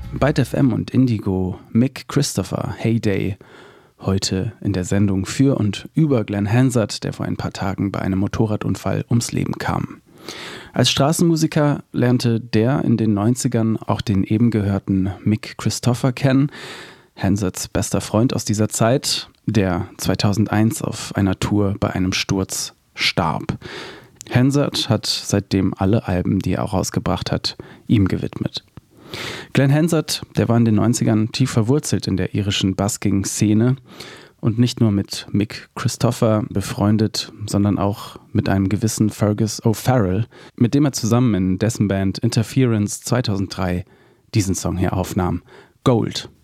Byte FM und Indigo, Mick Christopher, Heyday. Heute in der Sendung für und über Glenn Hansard, der vor ein paar Tagen bei einem Motorradunfall ums Leben kam. Als Straßenmusiker lernte der in den 90ern auch den eben gehörten Mick Christopher kennen, Hansards bester Freund aus dieser Zeit, der 2001 auf einer Tour bei einem Sturz starb. Hansard hat seitdem alle Alben, die er auch rausgebracht hat, ihm gewidmet. Glenn Hansard, der war in den 90ern tief verwurzelt in der irischen Busking-Szene und nicht nur mit Mick Christopher befreundet, sondern auch mit einem gewissen Fergus O'Farrell, mit dem er zusammen in dessen Band Interference 2003 diesen Song hier aufnahm, Gold.